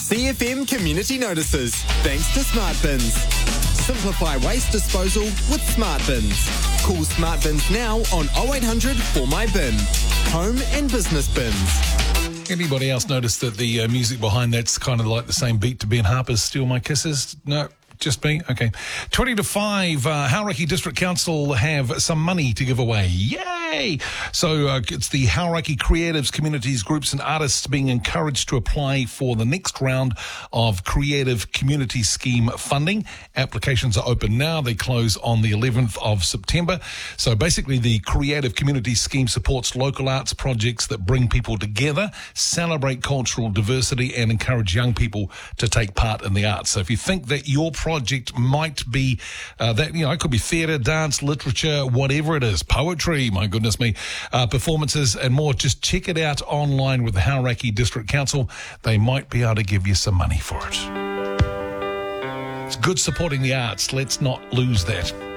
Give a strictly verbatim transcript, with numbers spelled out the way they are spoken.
C F M Community Notices, thanks to Smart Bins. Simplify waste disposal with Smart Bins. Call Smart Bins now on oh eight hundred for my bin. Home and business bins. Anybody else notice that the uh, music behind that's kind of like the same beat to Ben Harper's Steal My Kisses? No, just me? Okay. twenty to five, uh, Hauraki District Council have some money to give away. Yay! So uh, it's the Hauraki Creatives, Communities, Groups and Artists being encouraged to apply for the next round of Creative Community Scheme funding. Applications are open now. They close on the eleventh of September. So basically the Creative Community Scheme supports local arts projects that bring people together, celebrate cultural diversity and encourage young people to take part in the arts. So if you think that your project might be uh, that, you know, it could be theatre, dance, literature, whatever it is, poetry, my goodness me, uh, performances and more, just check it out online with the Hauraki District Council. They might be able to give you some money for it. It's good supporting the arts. Let's not lose that.